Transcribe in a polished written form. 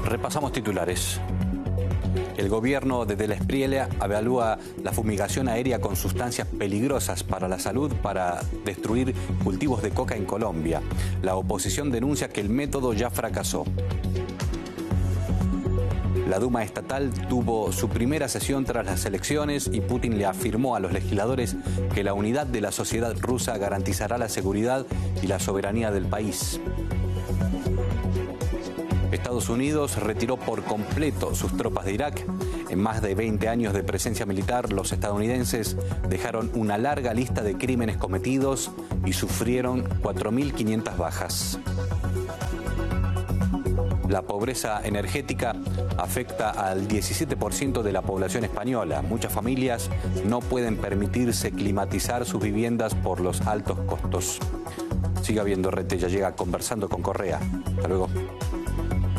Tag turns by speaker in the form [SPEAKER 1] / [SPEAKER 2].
[SPEAKER 1] Repasamos titulares. El gobierno de Del Espriella evalúa la fumigación aérea con sustancias peligrosas para la salud para destruir cultivos de coca en Colombia. La oposición denuncia que el método ya fracasó. La Duma estatal tuvo su primera sesión tras las elecciones y Putin le afirmó a los legisladores que la unidad de la sociedad rusa garantizará la seguridad y la soberanía del país. Estados Unidos retiró por completo sus tropas de Irak. En más de 20 años de presencia militar, los estadounidenses dejaron una larga lista de crímenes cometidos y sufrieron 4.500 bajas. La pobreza energética afecta al 17% de la población española. Muchas familias no pueden permitirse climatizar sus viviendas por los altos costos. Siga viendo RT, ya llega Conversando con Correa. Hasta luego.